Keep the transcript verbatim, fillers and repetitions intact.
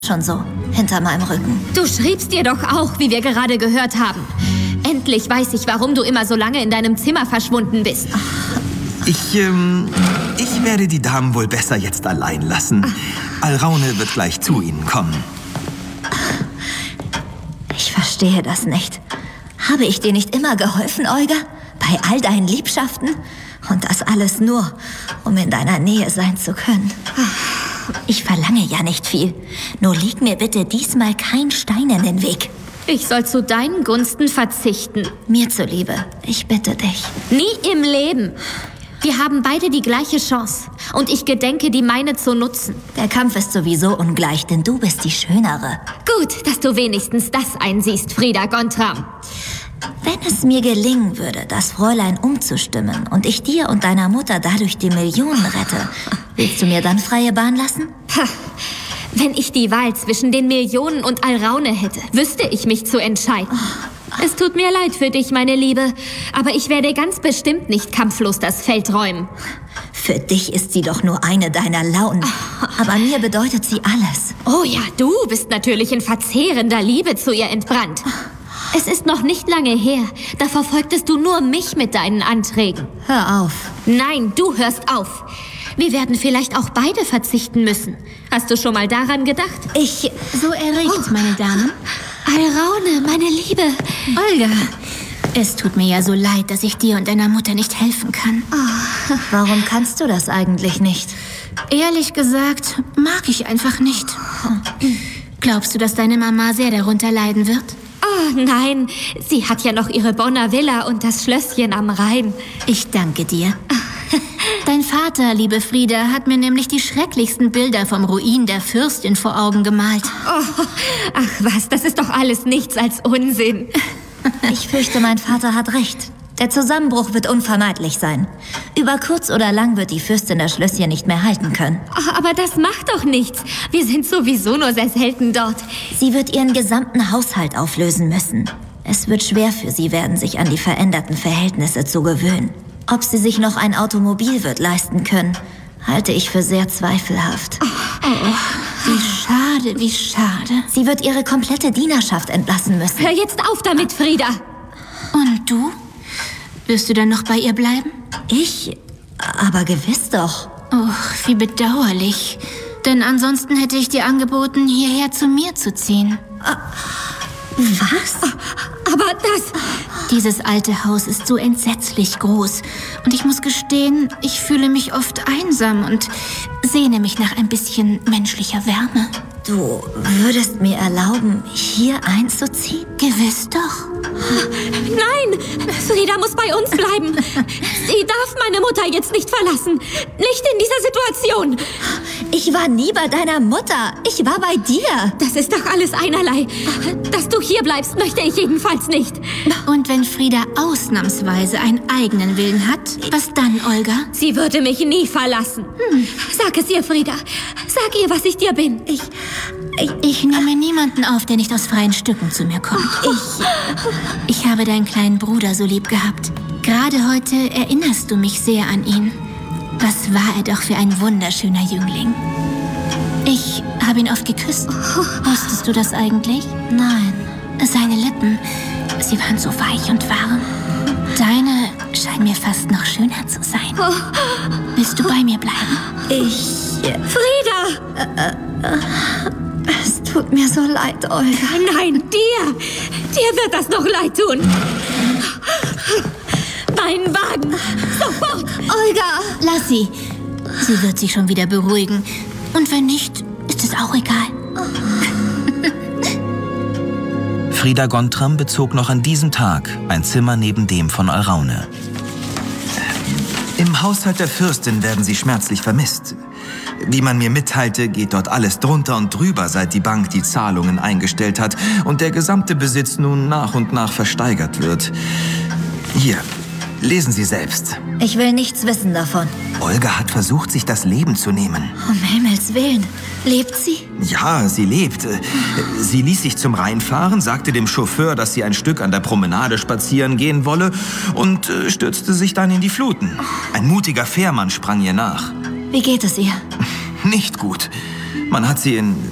schon so, hinter meinem Rücken. Du schriebst dir doch auch, wie wir gerade gehört haben. Endlich weiß ich, warum du immer so lange in deinem Zimmer verschwunden bist. Ich, ähm, ich werde die Damen wohl besser jetzt allein lassen. Alraune wird gleich zu Ihnen kommen. Ich verstehe das nicht. Habe ich dir nicht immer geholfen, Olga? Bei all deinen Liebschaften? Und das alles nur, um in deiner Nähe sein zu können. Ich verlange ja nicht viel. Nur leg mir bitte diesmal kein Stein in den Weg. Ich soll zu deinen Gunsten verzichten. Mir zuliebe, ich bitte dich. Nie im Leben. Wir haben beide die gleiche Chance. Und ich gedenke, die meine zu nutzen. Der Kampf ist sowieso ungleich, denn du bist die Schönere. Gut, dass du wenigstens das einsiehst, Frida Gontram. Wenn es mir gelingen würde, das Fräulein umzustimmen und ich dir und deiner Mutter dadurch die Millionen rette, willst du mir dann freie Bahn lassen? Ha. Wenn ich die Wahl zwischen den Millionen und Alraune hätte, wüsste ich mich zu entscheiden. Es tut mir leid für dich, meine Liebe, aber ich werde ganz bestimmt nicht kampflos das Feld räumen. Für dich ist sie doch nur eine deiner Launen, aber mir bedeutet sie alles. Oh ja, du bist natürlich in verzehrender Liebe zu ihr entbrannt. Es ist noch nicht lange her, da verfolgtest du nur mich mit deinen Anträgen. Hör auf. Nein, du hörst auf. Wir werden vielleicht auch beide verzichten müssen. Hast du schon mal daran gedacht? Ich... So erregt, oh. meine Damen. Alraune, meine Liebe. Olga, es tut mir ja so leid, dass ich dir und deiner Mutter nicht helfen kann. Oh. Warum kannst du das eigentlich nicht? Ehrlich gesagt, mag ich einfach nicht. Glaubst du, dass deine Mama sehr darunter leiden wird? Oh nein, sie hat ja noch ihre Bonner Villa und das Schlösschen am Rhein. Ich danke dir. Dein Vater, liebe Frida, hat mir nämlich die schrecklichsten Bilder vom Ruin der Fürstin vor Augen gemalt. Oh, ach was, das ist doch alles nichts als Unsinn. Ich fürchte, mein Vater hat recht. Der Zusammenbruch wird unvermeidlich sein. Über kurz oder lang wird die Fürstin das Schlösschen nicht mehr halten können. Oh, aber das macht doch nichts. Wir sind sowieso nur sehr selten dort. Sie wird ihren gesamten Haushalt auflösen müssen. Es wird schwer für sie werden, sich an die veränderten Verhältnisse zu gewöhnen. Ob sie sich noch ein Automobil wird leisten können, halte ich für sehr zweifelhaft. Oh, oh, wie schade, wie schade. Sie wird ihre komplette Dienerschaft entlassen müssen. Hör jetzt auf damit, Frida. Und du? Wirst du dann noch bei ihr bleiben? Ich? Aber gewiss doch. Oh, wie bedauerlich. Denn ansonsten hätte ich dir angeboten, hierher zu mir zu ziehen. Was? Aber das... Dieses alte Haus ist so entsetzlich groß. Und ich muss gestehen, ich fühle mich oft einsam und sehne mich nach ein bisschen menschlicher Wärme. Du würdest mir erlauben, hier einzuziehen? Gewiss doch. Nein, Frida muss bei uns bleiben. Sie darf meine Mutter jetzt nicht verlassen. Nicht in dieser Situation. Ich war nie bei deiner Mutter. Ich war bei dir. Das ist doch alles einerlei. Dass du hier bleibst, möchte ich jedenfalls nicht. Und wenn Frida ausnahmsweise einen eigenen Willen hat, was dann, Olga? Sie würde mich nie verlassen. Hm. Sag es ihr, Frida. Sag ihr, was ich dir bin. Ich... Ich, ich nehme niemanden auf, der nicht aus freien Stücken zu mir kommt. Ich, ich habe deinen kleinen Bruder so lieb gehabt. Gerade heute erinnerst du mich sehr an ihn. Was war er doch für ein wunderschöner Jüngling. Ich habe ihn oft geküsst. Wusstest du das eigentlich? Nein. Seine Lippen, sie waren so weich und warm. Deine scheinen mir fast noch schöner zu sein. Willst du bei mir bleiben? Ich... Frida! Äh, äh, es tut mir so leid, Olga. Nein, dir! Dir wird das noch leid tun. Meinen Wagen! Sofort! Olga! Lass sie. Sie wird sich schon wieder beruhigen. Und wenn nicht, ist es auch egal. Frida Gontram bezog noch an diesem Tag ein Zimmer neben dem von Alraune. Im Haushalt der Fürstin werden sie schmerzlich vermisst. Wie man mir mitteilte, geht dort alles drunter und drüber, seit die Bank die Zahlungen eingestellt hat und der gesamte Besitz nun nach und nach versteigert wird. Hier, lesen Sie selbst. Ich will nichts wissen davon. Olga hat versucht, sich das Leben zu nehmen. Um Himmels Willen. Lebt sie? Ja, sie lebt. Sie ließ sich zum Rhein fahren, sagte dem Chauffeur, dass sie ein Stück an der Promenade spazieren gehen wolle und stürzte sich dann in die Fluten. Ein mutiger Fährmann sprang ihr nach. Wie geht es ihr? Nicht gut. Man hat sie in